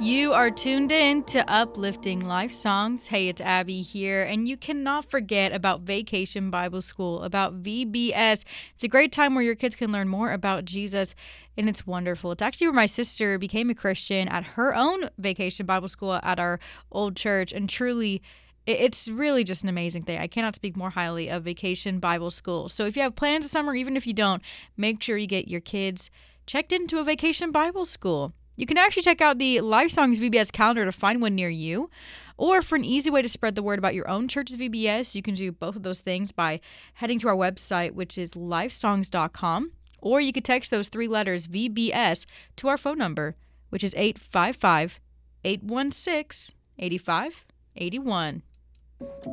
You are tuned in to Uplifting Life Songs. Hey, it's Abby here, and you cannot forget about Vacation Bible School, about VBS. It's a great time where your kids can learn more about Jesus, and it's wonderful. It's actually where my sister became a Christian at her own Vacation Bible School at our old church, and truly, it's really just an amazing thing. I cannot speak more highly of Vacation Bible School. So if you have plans this summer, even if you don't, make sure you get your kids checked into a Vacation Bible School. You can actually check out the Life Songs VBS calendar to find one near you. Or for an easy way to spread the word about your own church's VBS, you can do both of those things by heading to our website, which is lifesongs.com. Or you could text those three letters VBS to our phone number, which is 855-816-8581.